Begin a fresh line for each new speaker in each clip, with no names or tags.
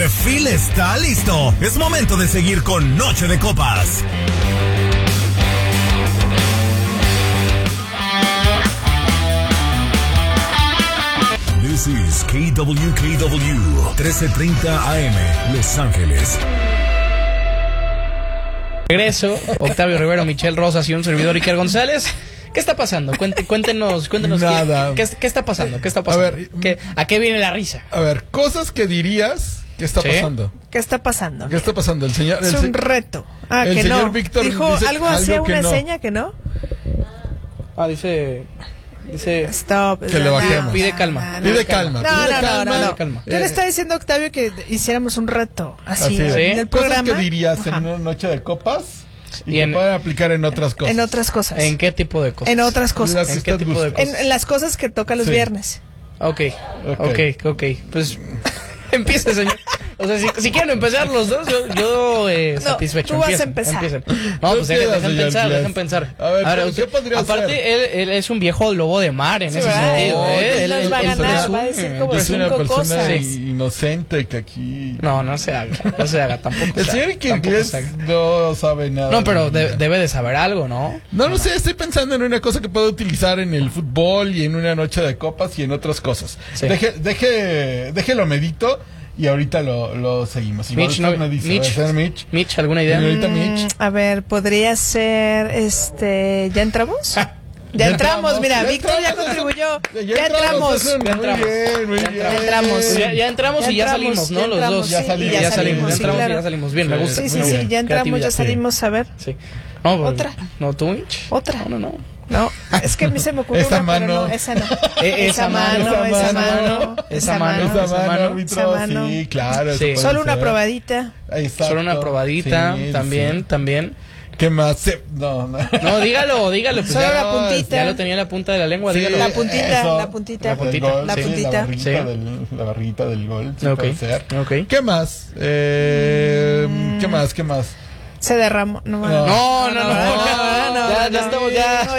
refil está listo. Es momento de seguir con Noche de Copas. This is KWKW 1330 AM, Los Ángeles.
Regreso, Octavio Rivero, Michelle Rosas y un servidor Iker González. ¿Qué está pasando? Cuéntenos
Nada.
¿qué está pasando? ¿Qué está pasando?
A ver,
¿A qué viene la risa?
A ver, cosas que dirías que está pasando.
¿Qué está pasando?
¿Qué está pasando? El señor...
Es un reto.
El
que
señor
no.
Víctor
dijo
dice
algo, hacía una
no.
seña que no.
Dice
Stop.
Que le bajemos.
Pide calma.
Pide calma.
No. Yo le estaba diciendo a Octavio que hiciéramos un reto. Así
es.
en el
Cosas
programa.
que dirías en una noche de copas y
que
pueden aplicar en otras cosas.
En otras cosas.
¿En qué tipo de cosas?
En otras cosas.
¿En qué tipo de cosas?
En las cosas que toca los viernes.
Ok. Pues empiece, señor. O sea, si quieren empezar los dos, yo satisfecho.
Tú vas a empezar.
No, pues dejen pensar.
A ver, ¿qué podría
aparte,
ser?
él es un viejo lobo de mar en ese sentido.
Él nos va a ganar, va a decir como
es una
5
persona
cosas.
inocente que aquí...
No se haga, tampoco.
El señor que inglés no sabe nada.
No, pero debe de saber algo, ¿no?
No sé, estoy pensando en una cosa que puedo utilizar en el fútbol y en una noche de copas y en otras cosas.
Sí.
Déjelo medito y ahorita lo seguimos.
Mitch, Mitch, ¿alguna idea?
Mitch.
A ver, podría ser ¿ya entramos? Ya entramos, mira, Víctor ya contribuyó. Ya entramos.
Muy bien.
Ya entramos y ya salimos, ¿no? Los dos.
Ya
salimos. Bien, me gusta.
Sí, ya entramos, ya salimos. A ver.
Sí. No,
¿Otra?
No, tú, Mitch.
¿Otra?
No.
Es que a mí se me ocurrió
esa
una,
mano.
pero no, esa no.
Esa mano.
Sí, claro.
Sí.
Solo una probadita.
Exacto.
Solo una probadita,
Sí,
también.
¿Qué más? No.
No, dígalo. Pues
Solo la puntita.
Ya lo tenía en la punta de la lengua,
Sí,
dígalo.
La puntita.
La puntita.
Sí.
La barrita del gol. Sí,
Ok.
puede ser.
Ok.
¿Qué más? ¿Qué más?
Se derramó. No.
Ya estamos,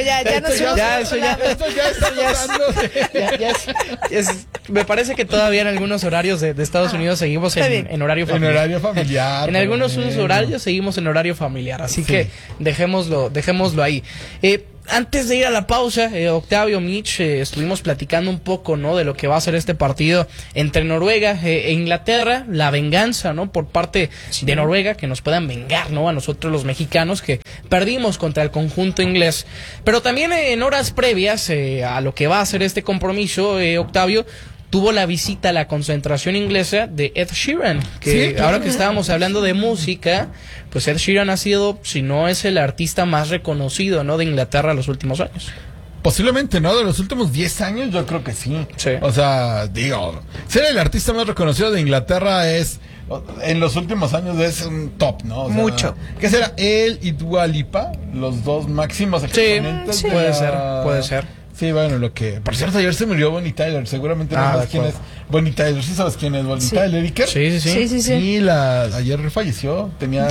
me parece que todavía en algunos horarios de Estados Unidos seguimos en horario familiar.
En horario familiar.
En algunos horarios seguimos en horario familiar, así que dejémoslo ahí. Antes de ir a la pausa, Octavio, Mitch, estuvimos platicando un poco, ¿no?, de lo que va a ser este partido entre Noruega e Inglaterra, la venganza, ¿no?, por parte de Noruega, que nos puedan vengar, ¿no?, a nosotros los mexicanos que perdimos contra el conjunto inglés. Pero también en horas previas a lo que va a ser este compromiso, Octavio, tuvo la visita a la concentración inglesa de Ed Sheeran, que ahora que estábamos hablando de música, pues Ed Sheeran ha sido, si no es el artista más reconocido, ¿no?, de Inglaterra los últimos años.
Posiblemente, ¿no? De los últimos 10 años yo creo que sí. O sea, ser el artista más reconocido de Inglaterra en los últimos años es un top, ¿no? O sea,
mucho.
¿Qué será? Él y Dua Lipa, los dos máximos exponentes.
Sí, puede ser.
Sí, bueno, por cierto, ayer se murió Bonnie Tyler. Seguramente no sabes quién es Bonnie Tyler. ¿Sí sabes quién es Bonnie Tyler, Iker?
Sí.
Sí,
ayer falleció. Tenía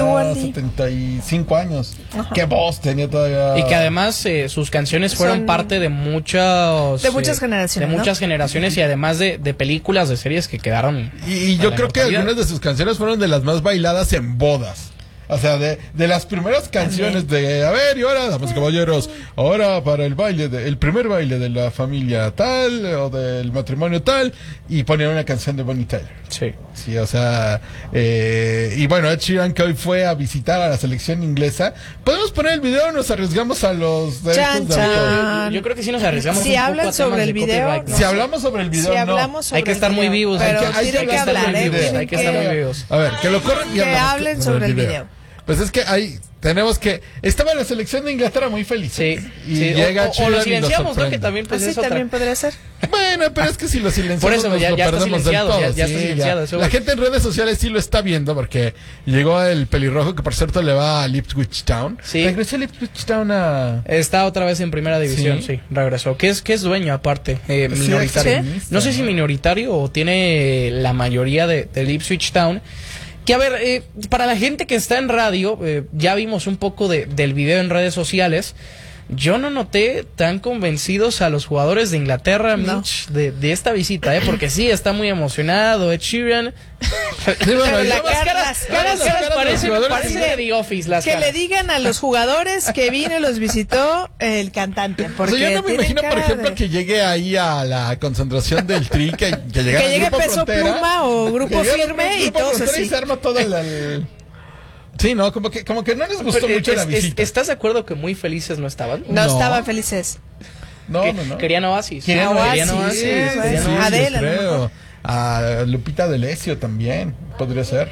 75 años.
Ajá.
Qué voz tenía todavía.
Y que además sus canciones fueron parte de muchas
generaciones.
De muchas generaciones y además de películas, de series que quedaron.
Y yo creo que algunas de sus canciones fueron de las más bailadas en bodas. O sea, de las primeras canciones de, a ver, y ahora, damas y caballeros, ahora para el primer baile de la familia tal, o del matrimonio tal, y ponían una canción de Bonnie Tyler. Sí, o sea, y bueno, Ed Sheeran, que hoy fue a visitar a la selección inglesa. ¿Podemos poner el video o nos arriesgamos a los derechos de autor?
Yo creo que sí nos arriesgamos
si
un
hablan
poco a
sobre
temas
el
de
video,
copyright, ¿no?
Si hablamos sobre el video,
hay que estar muy vivos.
Pero
hay que
estar muy vivos.
A ver, que lo corran y
que hablen sobre el video.
Pues es que estaba la selección de Inglaterra muy feliz.
Y
llega
o lo silenciamos, ¿no? Que también
pues eso también podría ser.
Bueno, pero es que si lo silenciamos
por eso ya
lo
está
perdemos
silenciado,
del todo.
ya está silenciado.
La gente en redes sociales sí lo está viendo porque llegó el pelirrojo que por cierto le va a Ipswich Town. Regresó a Ipswich Town
Está otra vez en primera división, regresó. Que es dueño aparte, minoritario. No sé si minoritario o tiene la mayoría del Ipswich Town. Que a ver, para la gente que está en radio, ya vimos un poco del video en redes sociales. yo no noté tan convencidos a los jugadores de Inglaterra,
No.
Mitch, de esta visita, porque sí, está muy emocionado Ed Sheeran.
Pero las caras
Parece
jugadores
de The Office, las
que
caras.
le digan a los jugadores que vino y los visitó el cantante. Porque
O sea, yo no me
tienen
imagino, por
cara
ejemplo,
de-
que llegue ahí a la concentración del Tri, que llegara
que
el
llegue
Grupo
Peso
Frontera,
Pluma o Grupo
que llegue el
Firme y
Grupo
todos
Frontera
así.
Y se arma todo el... Sí, no, como que no les gustó mucho la visita.
¿Estás de acuerdo que muy felices no estaban?
No
No.
estaban felices.
No.
Querían Oasis.
Querían
Querían
Oasis,
Oasis.
sí,
Querían
sí.
Oasis.
Adele, a lo
creo.
mejor.
A Lupita D'Alessio también, podría ser.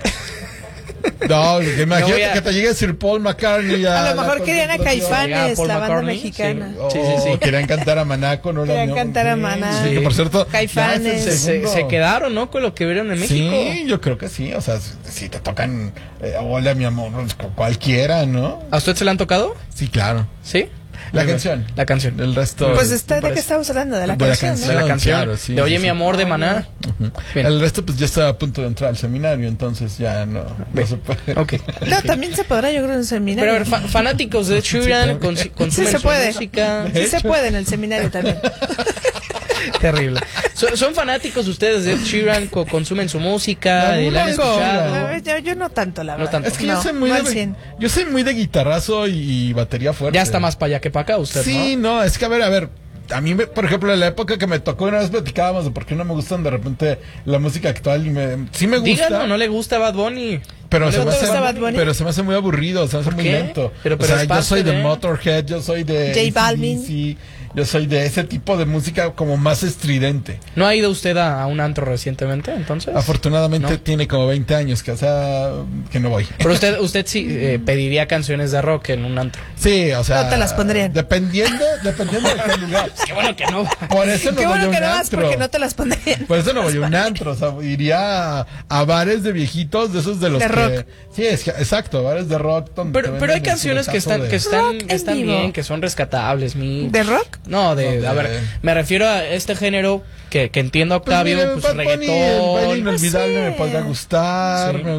No, que imagínate
No voy a-
que te llegue Sir Paul McCartney
A lo
la
mejor querían a
concentración.
Caifanes,
Paul
la banda
McCartney,
mexicana.
sí.
O
Sí.
querían cantar a Maná con Hola,
Querían
mi
cantar a
amor.
Maná.
Sí, que por cierto,
Caifanes.
ya es el segundo.
Se quedaron, ¿no? Con lo que vieron en México.
Sí, yo creo que sí. O sea, si te tocan Hola, mi amor, pues, cualquiera, ¿no?
¿A usted se le han tocado?
Sí, claro.
¿Sí?
La
Muy bien.
canción.
La canción.
El resto.
Pues ¿de qué
parece.
estamos hablando? De la
De la
canción,
canción.
De
¿no?
la canción.
Claro, sí,
de Oye,
sí,
mi
sí.
amor, de Maná. Bien.
El resto, pues ya está a punto de entrar al seminario, entonces ya no se puede.
Ok.
No, también se podrá, yo creo, en el seminario.
Pero a ver, fanáticos de Ed Sheeran consumen
Sí se
su
puede.
música.
Sí se puede en el seminario también.
Terrible. ¿Son fanáticos ustedes de Ed Sheeran? ¿Consumen su música?
No,
¿La han
no,
escuchado?
A ver, yo no tanto, la
No
verdad.
tanto.
Es que yo soy muy
no al
de,
100.
yo soy muy de guitarrazo y batería fuerte.
Ya está más para allá que para acá usted,
Sí,
¿no?
no, es que a ver, a mí, por ejemplo, en la época que me tocó, una vez platicábamos de por qué no me gustan de repente la música actual y sí me gusta.
Díganlo, no le gusta Bad Bunny.
Pero
¿No
se,
le
me
gusta
hace,
Bad Bunny?
pero se me hace muy aburrido, se me hace
¿Por
muy
qué?
lento.
Pero
o sea,
es
yo
parte
soy de
de-
Motorhead, yo soy de
J Balvin.
AC/DC, yo soy de ese tipo de música como más estridente.
¿No ha ido usted a un antro recientemente, entonces?
Afortunadamente
No.
tiene como 20 años, que no voy.
Pero usted sí pediría canciones de rock en un antro.
Sí, o sea.
No te las pondrían.
Dependiendo de qué lugar.
Qué bueno que no.
Por eso no
Qué
voy a
bueno
un
que no vas
antro.
porque no te las pondrían.
Por eso no voy a un antro, o sea, iría a bares de viejitos, de esos de los
De
que...
rock.
Sí, exacto, bares de rock. Donde te
Pero hay
venden el
canciones que están,
chuletazo
Rock en
están
vivo.
bien, que son rescatables.
¿De rock?
No,
No,
a ver, me refiero a este género que entiendo,
Pues
Octavio,
mira,
pues
Bad Bunny, el baile
reggaetón.
inolvidable
Pues sí.
me podría gustar,
Sí.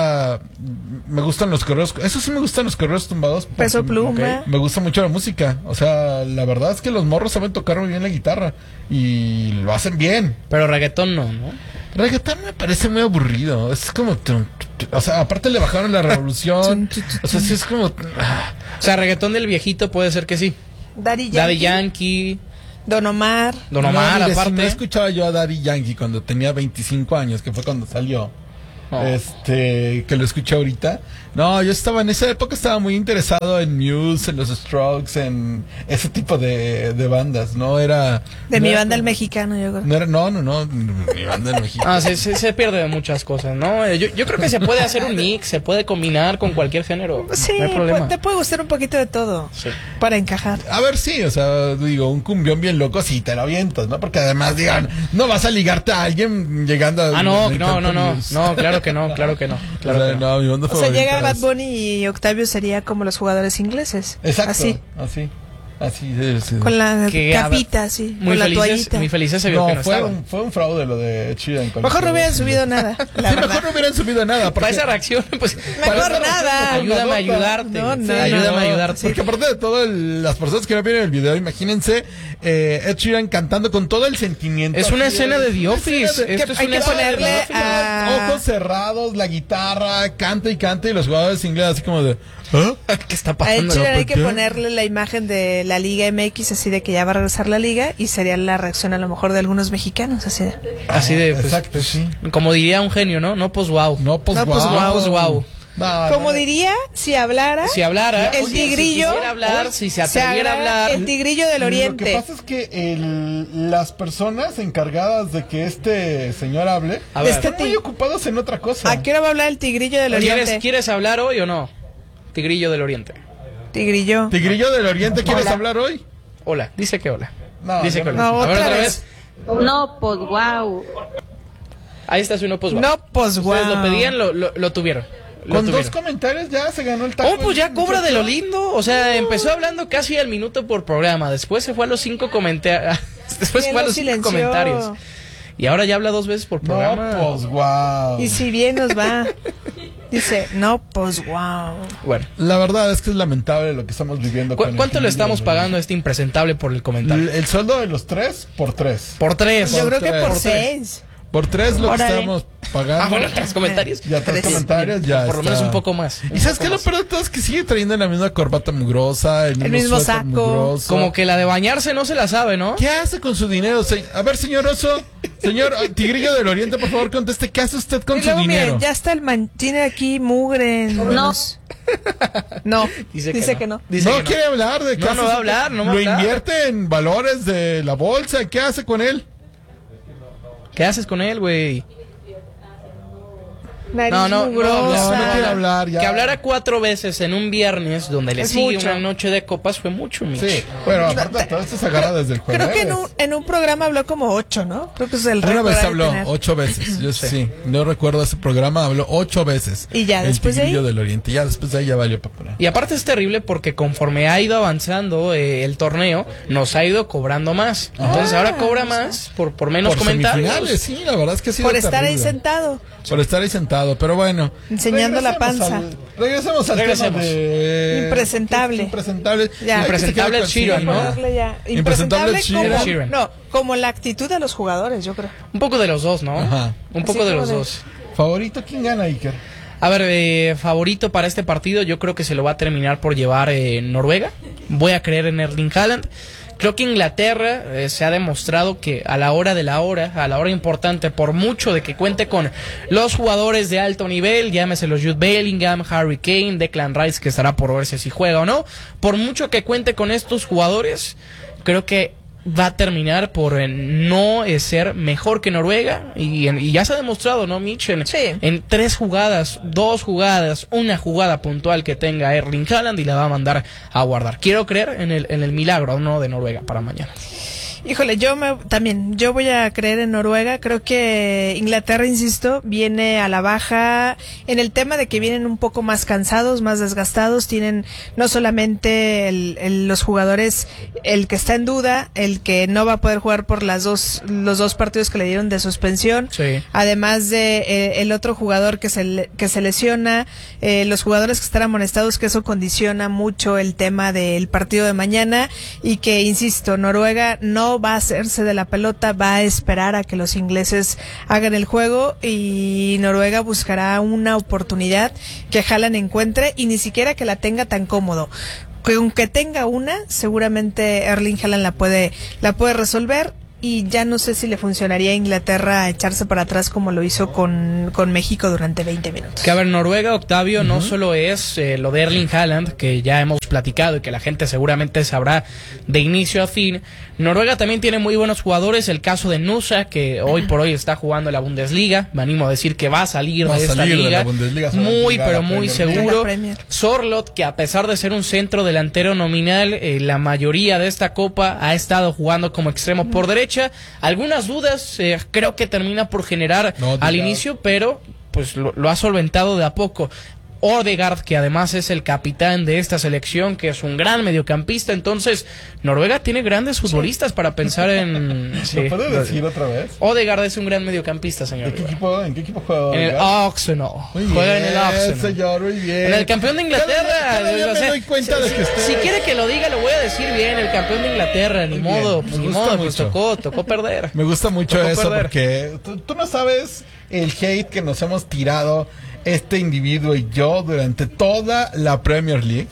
me gustan los correos, eso sí me gustan los correos tumbados. porque
Peso Pluma.
ok.
Me gusta mucho la música, o sea, la verdad es que los morros saben tocar muy bien la guitarra y lo hacen bien.
Pero reggaetón no, ¿no?
Reggaetón me parece muy aburrido, es como, o sea, aparte le bajaron la revolución, o sea, sí es como,
O sea, reggaetón del viejito puede ser que sí.
Daddy Yankee.
Daddy Yankee,
Don Omar.
Don Omar,
no, mire,
aparte.
si no escuchaba yo a Daddy Yankee cuando tenía 25 años, que fue cuando salió.
Oh.
Que lo escuché ahorita. No, yo en esa época estaba muy interesado en Muse, en los Strokes, en ese tipo de bandas. No era.
De
no
mi
era
banda el
como-
mexicano, yo creo.
No era, no, mi banda en México.
Ah, se pierde de muchas cosas, ¿no? Yo creo que se puede hacer un mix, se puede combinar con cualquier género.
Sí,
no hay problema.
te puede gustar un poquito de todo.
Sí.
Para encajar.
A ver, sí, o sea, digo, un cumbión bien loco, sí te lo avientas, ¿no? Porque además, digan, no vas a ligarte a alguien llegando a.
Ah, no,
me
no,
encanta
no,
Muse.
no, claro que no, claro que no. Claro
O sea,
que no.
no, mi banda
O sea,
favorita
llega Bad
es-
Bunny y Octavio sería como los jugadores ingleses.
Exacto.
Así.
Así, sí.
Con la
Que, a ver,
capita, así.
Muy
con la
felices,
toallita.
muy felices se vio
No,
que no
fue
estaban.
un fraude lo de Ed Sheeran. con
Mejor no
los-
hubieran subido nada. La
Sí,
verdad.
mejor no hubieran subido nada.
Para
Porque,
esa reacción, pues.
Mejor
para-
nada.
Ayúdame a ayudarte.
No, no,
Ayúdame
no.
a ayudarte.
Porque aparte de todo, las personas que no vieron el video, imagínense Ed Sheeran cantando con todo el sentimiento.
Es una
así
escena de The
una
Office.
escena de-
Esto es
hay
una
que
escena de
ponerle
The Office.
a-
Ojos cerrados, la guitarra, canta y canta, y los jugadores ingleses así como de... ¿ah?
¿Qué está
A Ed
pasando?
Sheeran hay que
¿Por qué?
ponerle la imagen de la Liga MX, así de que ya va a regresar la Liga, y sería la reacción a lo mejor de algunos mexicanos, así de...
Así de, pues,
Exacto, sí.
como diría un genio, ¿no? No, pues wow.
No, pues
No,
guau.
pues, guau.
Pues, guau.
No,
Como
no.
diría, si hablara...
Si hablara,
El
oye,
tigrillo,
si quisiera hablar, si se atreviera a
agrada
hablar.
el tigrillo del
Lo que
oriente.
pasa es que las personas encargadas de que este señor hable
A ver.
están muy ocupados en otra cosa.
¿A qué hora va a hablar el tigrillo del oriente?
¿Quieres hablar hoy o no? Tigrillo del Oriente.
Tigrillo.
Tigrillo del Oriente, ¿quieres
Hola.
hablar hoy?
Hola, dice que hola.
No,
dice
yo
que
no.
hola.
No,
A ver,
otra
otra
vez.
vez.
No, pues wow.
Ahí está su no, pues wow.
No, pues
Ustedes
guau.
lo pedían, lo tuvieron. Lo
Con dos
tuvieron.
comentarios ya se ganó el taco.
Oh, pues ya
el
cobra de
muchacho.
lo lindo. O sea, empezó hablando casi al minuto por programa. Después se fue a los 5 comentarios. Después
Sí,
fue a
lo
los 5
silenció.
comentarios. Y ahora ya habla 2 veces por programa.
No, pues guau.
Y si bien nos va. Dice, no, pues wow.
Bueno.
La verdad es que es lamentable lo que estamos viviendo.
¿Cuánto le estamos pagando a este impresentable por el comentario?
El sueldo de los 3 por 3.
Por 3.
Yo creo que
tres.
por 6.
Por 3 lo que
Órale.
estamos pagando.
Bueno, 3 comentarios.
Ya 3
Tres.
comentarios, ya
Por lo
está.
menos un poco más.
¿Y sabes qué? Lo peor de todo es que sigue trayendo la misma corbata mugrosa, el
mismo
suéter
saco.
mugroso.
Como que la de bañarse no se la sabe, ¿no?
¿Qué hace con su dinero? A ver, señor Oso, señor Tigrillo del Oriente, por favor, conteste. ¿Qué hace usted con
Y
su
luego,
dinero?
miren, ya está tiene aquí mugre. No. Dice que no.
Dice
No
que no.
quiere hablar de qué
No,
hace
no va a
su-
hablar, no va a
Lo
hablar.
invierte en valores de la bolsa. ¿Qué hace con él?
¿Qué haces con él, güey?
Nariz
No
mugrosa.
No quiere hablar. Ya.
Que hablara 4 veces en un viernes donde le
Es
sigue
mucho.
una noche de copas fue mucho, Mitch.
Sí, pero aparte todo esto se agarra desde el jueves.
Creo que en un programa habló como 8, ¿no? Creo que es el
Una
récord
vez
de
habló
tener.
8 veces. Yo sí. No recuerdo ese programa. Habló 8 veces.
Y ya
El
después de ahí.
Tigrillo del Oriente. Ya después de ahí ya valió papá.
Y aparte es terrible porque conforme ha ido avanzando el torneo, nos ha ido cobrando más. Entonces ahora cobra más por menos
Por
comentarios.
semifinales, sí, la verdad es que ha sido
Por estar ahí
terrible.
sentado.
Por estar ahí sentado, pero bueno.
Enseñando la
Regresemos
panza.
Regresemos al
Regresemos.
tema de...
Impresentable.
Impresentable.
Ya.
Impresentable
Hay que
Sheeran,
se
¿no?
quede
Darle ya.
Impresentable
Impresentable como,
Sheeran.
no, como la actitud de los jugadores, yo creo.
Un poco de los dos, ¿no?
Ajá.
Un
Así
poco de
como
los
de-
dos.
¿Favorito quién gana, Iker?
A ver, favorito para este partido, yo creo que se lo va a terminar por llevar Noruega. Voy a creer en Erling Haaland. Creo que Inglaterra se ha demostrado que a la hora de la hora, a la hora importante, por mucho de que cuente con los jugadores de alto nivel, llámese los Jude Bellingham, Harry Kane, Declan Rice, que estará por verse si juega o no, por mucho que cuente con estos jugadores, creo que va a terminar por no ser mejor que Noruega y ya se ha demostrado, ¿no, Mitch?
Sí.
En 3 jugadas, 2 jugadas, una jugada puntual que tenga Erling Haaland y la va a mandar a guardar. Quiero creer en el milagro, ¿no?, de Noruega para mañana.
Híjole, yo voy a creer en Noruega. Creo que Inglaterra, insisto, viene a la baja en el tema de que vienen un poco más cansados, más desgastados. Tienen no solamente los jugadores, el que está en duda, el que no va a poder jugar por los dos partidos que le dieron de suspensión.
Sí.
Además de el otro jugador que se lesiona, los jugadores que están amonestados, que eso condiciona mucho el tema del partido de mañana y que, insisto, Noruega no va a hacerse de la pelota, va a esperar a que los ingleses hagan el juego y Noruega buscará una oportunidad que Haaland encuentre y ni siquiera que la tenga tan cómodo. Que aunque tenga una, seguramente Erling Haaland la puede resolver. Y ya no sé si le funcionaría a Inglaterra echarse para atrás como lo hizo con México durante 20 minutos.
Que a ver, Noruega, Octavio, no solo es lo de Erling Haaland, que ya hemos platicado y que la gente seguramente sabrá de inicio a fin. Noruega también tiene muy buenos jugadores, el caso de Nusa, que hoy por hoy está jugando en la Bundesliga. Me animo a decir que va a salir de esta
de
liga.
la Bundesliga, se va a
Muy,
llegar a
pero
la
muy
Premier League.
seguro.
La Premier.
Sorloth, que a pesar de ser un centro delantero nominal, la mayoría de esta copa ha estado jugando como extremo por derecha. Algunas dudas, creo que termina por generar al inicio, pero pues lo ha solventado de a poco. Odegaard, que además es el capitán de esta selección, que es un gran mediocampista. Entonces, Noruega tiene grandes futbolistas para pensar en...
¿Lo puede decir otra vez?
Odegaard es un gran mediocampista, señor.
¿En qué equipo juega?
En el
Odegaard?
Arsenal.
Muy
Juega en
bien,
el Arsenal.
señor, muy bien.
En el campeón de Inglaterra.
Cada día
o
me
sea,
doy cuenta de que usted...
si quiere que lo diga, lo voy a decir bien. El campeón de Inglaterra, ni
Muy bien,
modo,
me
pues ni
gusta
modo, pues
mucho.
tocó perder.
Me gusta mucho
Tocó
eso
perder.
porque tú no sabes el hate que nos hemos tirado este individuo y yo durante toda la Premier League.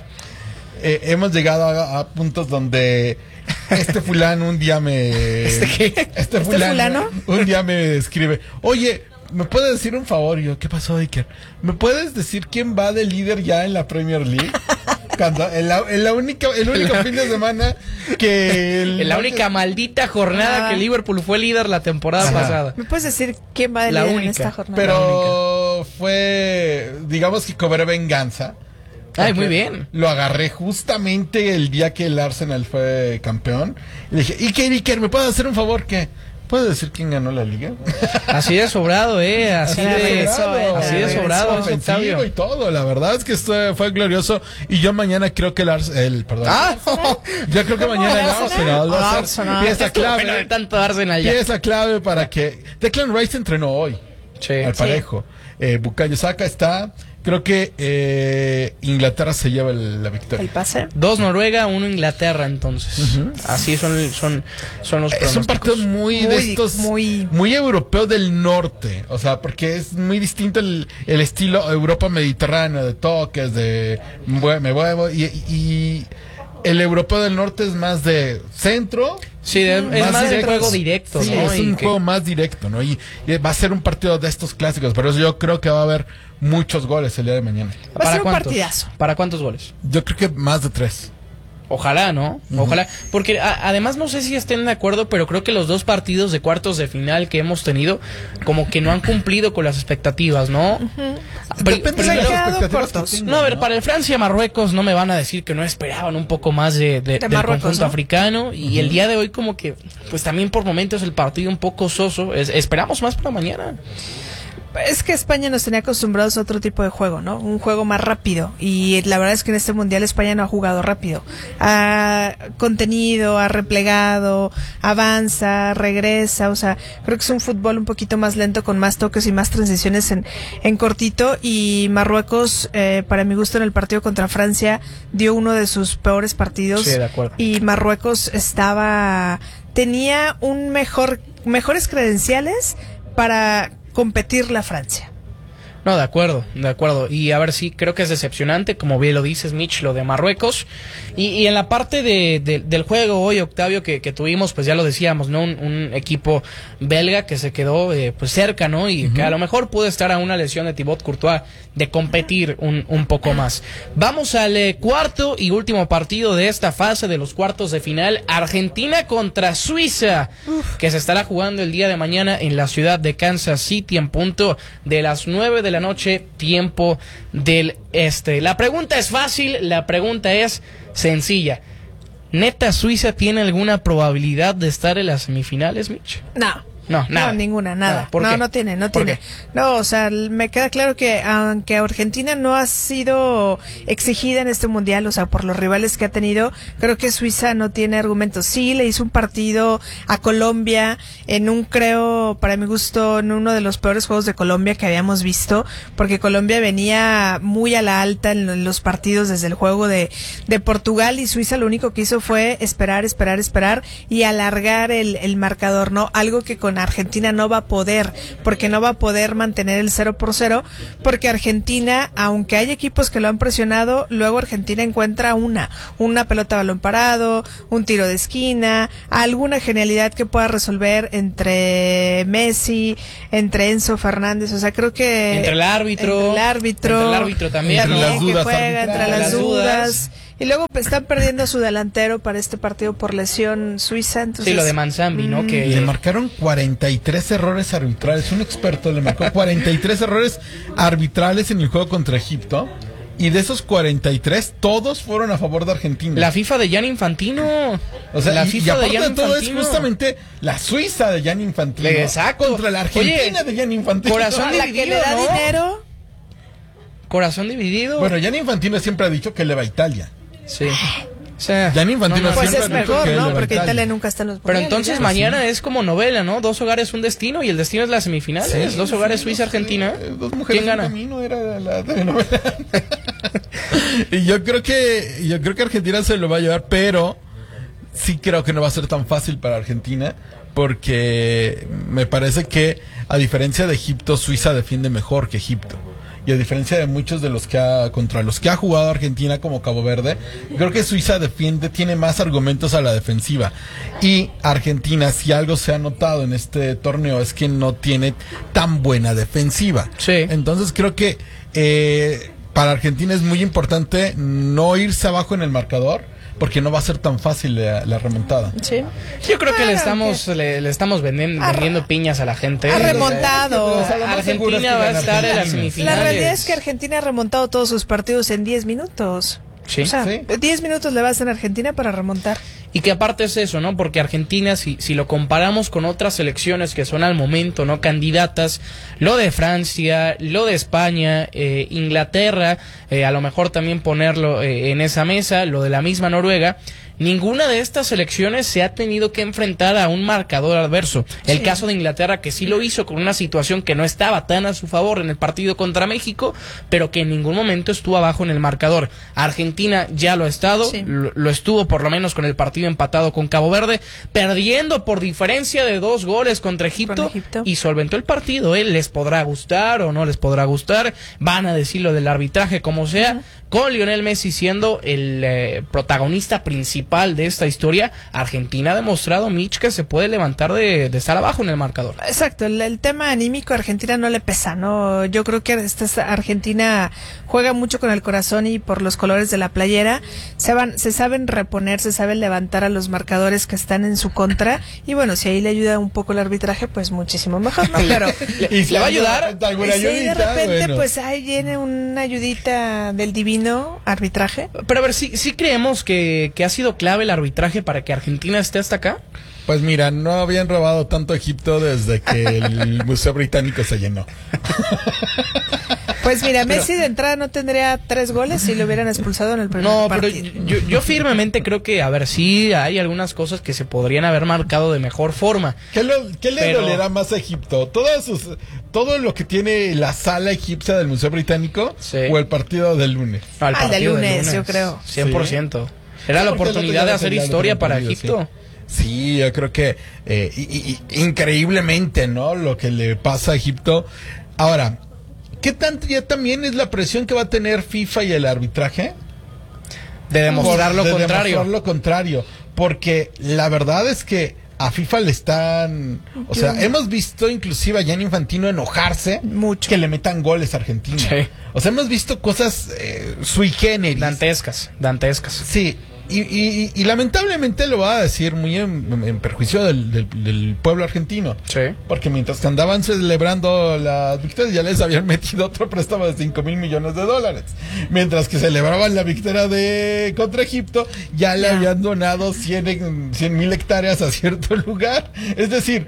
Hemos llegado a puntos donde este fulano un día me...
¿Este qué?
Este fulano un día me escribe, oye, ¿me puedes decir un favor? Y yo, ¿qué pasó, Iker? ¿Me puedes decir quién va de líder ya en la Premier League? El único fin de semana que...
En la única maldita jornada que Liverpool fue líder la temporada pasada.
¿Me puedes decir quién va de
La
líder en
única.
esta jornada?
Pero fue, digamos que cobré venganza.
Ay, muy bien.
Lo agarré justamente el día que el Arsenal fue campeón. Y le dije, Iker, ¿me puedes hacer un favor? ¿Qué? ¿Puedes decir quién ganó la liga?
Así de sobrado, así de sobrado,
ofensivo
Octavio.
y todo. La verdad es que esto fue glorioso. Y yo mañana creo que yo creo que mañana el Arsenal va a ser pieza
Bueno, de
clave.
tanto Arsenal ya.
Pieza clave para que Declan Rice entrenó hoy.
Sí.
al parejo. Bukayo Saka está... Creo que Inglaterra se lleva la victoria.
El pase.
2 Noruega, 1 Inglaterra, entonces. Así son los pronósticos.
Es un partido muy de estos, muy europeo del norte, o sea, porque es muy distinto el estilo Europa mediterránea, de toques, de me muevo, y el europeo del norte es más de centro.
Sí, es más de juego directo,
sí,
¿no?
es un juego más directo, ¿no? Y va a ser un partido de estos clásicos, por eso yo creo que va a haber muchos goles el día de mañana.
Va a ser un partidazo.
¿Para cuántos goles?
Yo creo que más de 3.
Ojalá, ¿no? Ojalá. Porque además no sé si estén de acuerdo, pero creo que los 2 partidos de cuartos de final que hemos tenido como que no han cumplido con las expectativas, ¿no?
Depende de las expectativas que tengan,
no, a ver, para el Francia-Marruecos no me van a decir que no esperaban un poco más del
Marruecos,
conjunto
¿no?
africano. Y el día de hoy como que, pues también por momentos el partido un poco soso. Esperamos más para mañana.
Es que España nos tenía acostumbrados a otro tipo de juego, ¿no? Un juego más rápido. Y la verdad es que en este mundial España no ha jugado rápido. Ha contenido, ha replegado, avanza, regresa. O sea, creo que es un fútbol un poquito más lento, con más toques y más transiciones en cortito. Y Marruecos, para mi gusto, en el partido contra Francia, dio uno de sus peores partidos.
Sí, de acuerdo.
Y Marruecos tenía mejores credenciales para competir la Francia.
No, de acuerdo. Y a ver, sí, creo que es decepcionante, como bien lo dices, Mitch, lo de Marruecos. Y en la parte del juego hoy, Octavio, que tuvimos, pues ya lo decíamos, ¿no? Un equipo belga que se quedó pues cerca, ¿no? Y que a lo mejor pudo estar a una lesión de Thibaut Courtois de competir un poco más. Vamos al cuarto y último partido de esta fase de los cuartos de final. Argentina contra Suiza, que se estará jugando el día de mañana en la ciudad de Kansas City en punto de las 9 de la noche, tiempo del este. La pregunta es fácil, la pregunta es sencilla. ¿Neta Suiza tiene alguna probabilidad de estar en las semifinales, Mitch?
No,
nada.
Ninguna, nada.
¿Por qué?
No tiene.
¿Por qué?
No, o sea, me queda claro que aunque Argentina no ha sido exigida en este mundial, o sea, por los rivales que ha tenido, creo que Suiza no tiene argumentos. Sí, le hizo un partido a Colombia para mi gusto, en uno de los peores juegos de Colombia que habíamos visto, porque Colombia venía muy a la alta en los partidos desde el juego de Portugal, y Suiza lo único que hizo fue esperar y alargar el marcador, ¿no? Algo que con Argentina no va a poder, porque no va a poder mantener el 0-0, porque Argentina, aunque hay equipos que lo han presionado, luego Argentina encuentra una pelota a balón parado, un tiro de esquina, alguna genialidad que pueda resolver entre Messi, entre Enzo Fernández, o sea, creo que
entre el árbitro también,
entre las dudas,
entre las dudas. Y luego están perdiendo a su delantero para este partido por lesión Suiza. Entonces,
sí, lo de Manzambi, ¿no? Que
le marcaron 43 errores arbitrales. Un experto le marcó 43 errores arbitrales en el juego contra Egipto. Y de esos 43, todos fueron a favor de Argentina.
La FIFA de Gianni Infantino.
O sea,
la
y
FIFA
aparte
de Gianni
de todo
Infantino.
es justamente la Suiza de Gianni Infantino.
Exacto.
Contra la Argentina de Gianni Infantino.
Corazón
a la
dividido,
que le da
¿no?
dinero.
Corazón dividido.
Bueno, Gianni Infantino siempre ha dicho que le va a Italia.
Sí. O sea,
Gianni Infantino
Pues
siempre
es
ha dicho
mejor,
que
¿no?
le va a
Porque
Italia.
Italia nunca está en los
pero
mundiales,
entonces
ya.
mañana es como novela, ¿no? 2 hogares, un destino, y el destino es las semifinales. 2 hogares, Suiza-Argentina.
Dos mujeres,
¿Quién gana?
Un camino era la telenovela. Y yo creo que Argentina se lo va a llevar, pero sí creo que no va a ser tan fácil para Argentina, porque me parece que, a diferencia de Egipto, Suiza defiende mejor que Egipto. Y a diferencia de muchos de contra los que ha jugado Argentina, como Cabo Verde, creo que Suiza tiene más argumentos a la defensiva. Y Argentina, si algo se ha notado en este torneo, es que no tiene tan buena defensiva.
Sí.
Entonces creo que para Argentina es muy importante no irse abajo en el marcador, porque no va a ser tan fácil la remontada.
Sí.
Yo creo que le estamos vendiendo piñas a la gente.
Ha remontado.
O sea, lo más seguro es que
Argentina va a
gane
estar en las
Argentina.
semifinales.
La realidad es que Argentina ha remontado todos sus partidos en 10 minutos.
Sí.
O sea,
Sí.
10 minutos le vas a Argentina para remontar.
Y que aparte es eso, ¿no? Porque Argentina, si lo comparamos con otras selecciones que son al momento, ¿no? Candidatas, lo de Francia, lo de España, Inglaterra, a lo mejor también ponerlo en esa mesa, lo de la misma Noruega, ninguna de estas selecciones se ha tenido que enfrentar a un marcador adverso. El caso de Inglaterra, que sí lo hizo con una situación que no estaba tan a su favor en el partido contra México, pero que en ningún momento estuvo abajo en el marcador. Argentina ya lo ha estado, lo estuvo por lo menos con el partido empatado con Cabo Verde, perdiendo por diferencia de 2 goles contra Egipto, y solventó el partido. Les podrá gustar o no les podrá gustar, van a decir lo del arbitraje como sea, con Lionel Messi siendo el protagonista principal de esta historia. Argentina ha demostrado, Mitch, que se puede levantar de estar abajo en el marcador.
Exacto, el tema anímico a Argentina no le pesa, ¿no? Yo creo que Argentina juega mucho con el corazón y por los colores de la playera, se saben reponer, se saben levantar a los marcadores que están en su contra, y bueno, si ahí le ayuda un poco el arbitraje, pues muchísimo mejor, ¿no? Pero
y si
le va a ayudar
alguna
sí,
ayudita,
de repente,
bueno,
pues ahí viene una ayudita del divino arbitraje.
Pero a ver, ¿sí creemos que ha sido clave el arbitraje para que Argentina esté hasta acá?
pues mira, no habían robado tanto Egipto desde que el Museo Británico se llenó.
Pues mira, Messi de entrada no tendría 3 goles si lo hubieran expulsado en el primer partido.
No, pero yo firmemente creo que, a ver, sí hay algunas cosas que se podrían haber marcado de mejor forma.
¿Qué le dolerá más a Egipto? ¿Todo lo que tiene la sala egipcia del Museo Británico o el partido del lunes?
No, el partido
del lunes, yo creo.
100%. Era la oportunidad de hacer historia para Egipto.
Sí, yo creo que increíblemente, ¿no? Lo que le pasa a Egipto. Ahora, ¿qué tanto ya también es la presión que va a tener FIFA y el arbitraje?
De demostrar lo contrario.
Demostrar lo contrario. Porque la verdad es que a FIFA le están... O sea, hemos visto inclusive a Gianni Infantino enojarse
mucho
que le metan goles a Argentina.
Sí.
O sea, hemos visto cosas sui generis.
Dantescas.
Sí. Y lamentablemente lo va a decir muy en perjuicio del pueblo argentino.
Sí.
Porque mientras que andaban celebrando las victorias, ya les habían metido otro préstamo de $5,000 millones. Mientras que celebraban la victoria contra Egipto, ya le habían donado 100,000 hectáreas a cierto lugar. Es decir,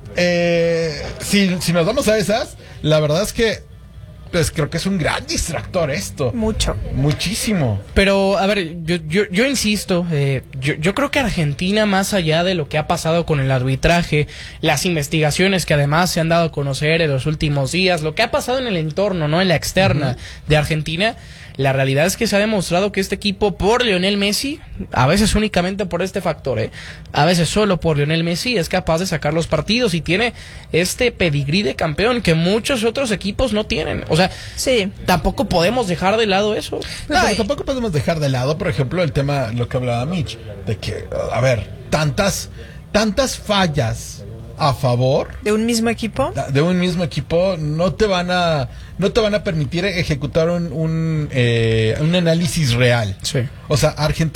si nos vamos a esas, la verdad es que pues creo que es un gran distractor esto. Muchísimo.
Pero, a ver, yo insisto, yo creo que Argentina, más allá de lo que ha pasado con el arbitraje, las investigaciones que además se han dado a conocer en los últimos días, lo que ha pasado en el entorno, ¿no? En la externa de Argentina, la realidad es que se ha demostrado que este equipo, por Lionel Messi, a veces únicamente por este factor, a veces solo por Lionel Messi, es capaz de sacar los partidos y tiene este pedigrí de campeón que muchos otros equipos no tienen. O sea,
sí,
tampoco podemos dejar de lado eso.
Pero tampoco podemos dejar de lado, por ejemplo, el tema, lo que hablaba Mitch, de que, a ver, tantas fallas a favor
de un mismo equipo
no te van a permitir ejecutar un análisis real.
Sí.
O sea, Argentina